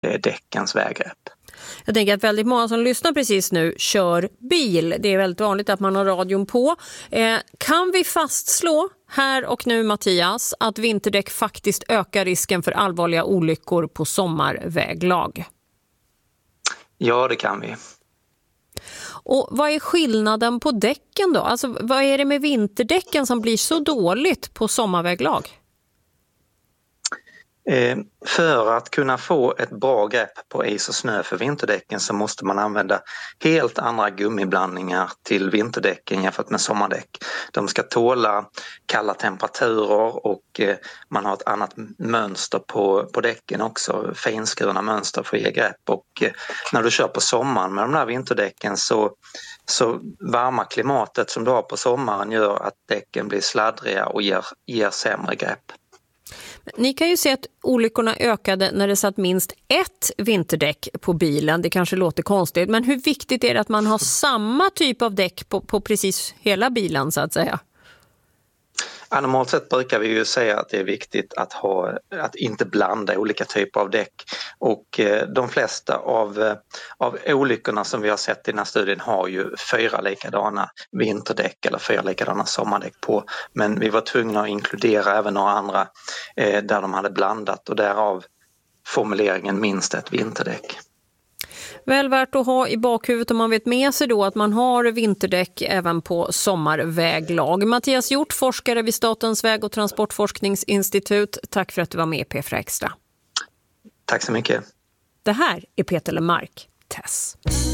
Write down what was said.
däckens väggrepp. Jag tänker att väldigt många som lyssnar precis nu kör bil. Det är väldigt vanligt att man har radion på. Kan vi fastslå här och nu, Mattias, att vinterdäck faktiskt ökar risken för allvarliga olyckor på sommarväglag? Ja, det kan vi. Och vad är skillnaden på däcken då? Alltså, vad är det med vinterdäcken som blir så dåligt på sommarväglag? För att kunna få ett bra grepp på is och snö för vinterdäcken så måste man använda helt andra gummiblandningar till vinterdäcken jämfört med sommardäck. De ska tåla kalla temperaturer och man har ett annat mönster på däcken också, finskurna mönster för att ge grepp. Och när du kör på sommaren med de här vinterdäcken så varma klimatet som du har på sommaren gör att däcken blir sladdriga och ger sämre grepp. Ni kan ju se att olyckorna ökade när det satt minst ett vinterdäck på bilen. Det kanske låter konstigt, men hur viktigt är det att man har samma typ av däck på precis hela bilen så att säga? Normalt sett brukar vi ju säga att det är viktigt att inte blanda olika typer av däck, och de flesta av olyckorna som vi har sett i den här studien har ju 4 likadana vinterdäck eller 4 likadana sommardäck på, men vi var tvungna att inkludera även några andra där de hade blandat, och därav formuleringen minst ett vinterdäck. Väl värt att ha i bakhuvudet om man vet med sig då att man har vinterdäck även på sommarväglag. Mattias Hjort, forskare vid Statens väg- och transportforskningsinstitut. Tack för att du var med i P4 Extra. Tack så mycket. Det här är Peter Lemark, Tess.